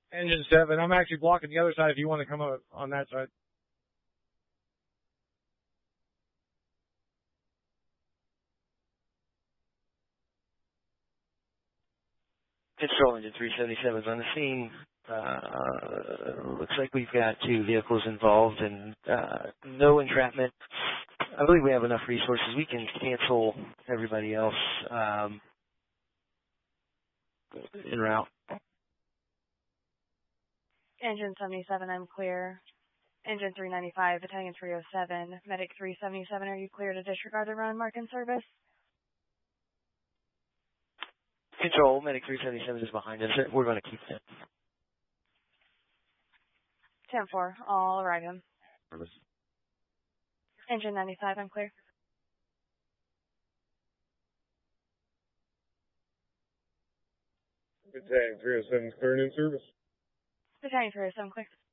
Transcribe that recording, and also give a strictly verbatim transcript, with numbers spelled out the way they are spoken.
Engine seven, I'm actually blocking the other side if you want to come up on that side. Control Engine three seventy-seven is on the scene. Uh, looks like we've got two vehicles involved and uh, no entrapment. I believe we have enough resources. We can cancel everybody else um, en route. Engine seventy-seven, I'm clear. Engine three ninety-five, Battalion three oh seven, Medic three seventy-seven, are you clear to disregard the run mark in service? Control, Medic three seventy-seven is behind us. We're going to keep it. ten four, I'll arrive him. Service. Engine ninety-five, I'm clear. Battalion three oh seven, clearing in service. Battalion three oh seven, clear.